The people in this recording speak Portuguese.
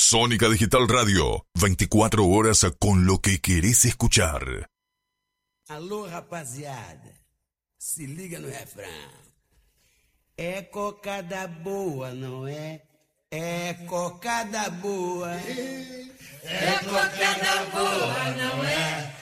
Sónica Digital Radio, 24 horas con lo que querés escuchar. Alô, rapaziada, se liga no refrão. É cocada boa, não é? É cocada boa. É cocada boa, não é?